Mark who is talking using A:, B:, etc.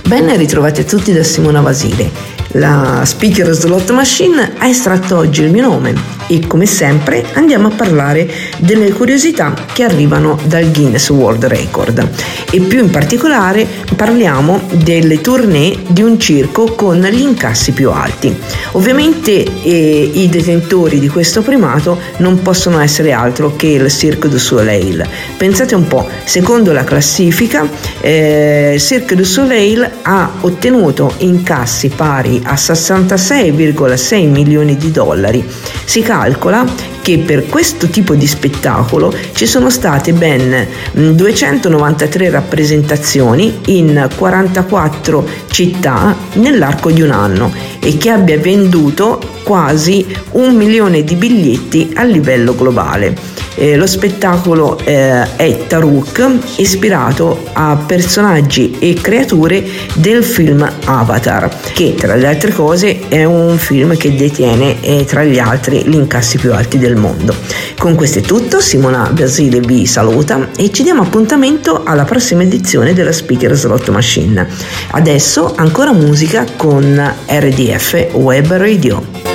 A: Ben ritrovati a tutti da Simona Basile. La Speaker Slot Machine ha estratto oggi il mio nome e come sempre andiamo a parlare delle curiosità che arrivano dal Guinness World Record e più in particolare parliamo delle tournée di un circo con gli incassi più alti. Ovviamente i detentori di questo primato non possono essere altro che il Cirque du Soleil. Pensate un po', secondo la classifica Cirque du Soleil ha ottenuto incassi pari a 66,6 milioni di dollari. Si calcola che per questo tipo di spettacolo ci sono state ben 293 rappresentazioni in 44 città nell'arco di un anno e che abbia venduto quasi 1 milione di biglietti a livello globale. Lo spettacolo è Taruk, ispirato a personaggi e creature del film Avatar, che tra le altre cose è un film che detiene tra gli altri gli incassi più alti del mondo. Con questo è tutto, Simona Basile vi saluta e ci diamo appuntamento alla prossima edizione della Speaker Slot Machine. Adesso ancora musica con RDF Web Radio.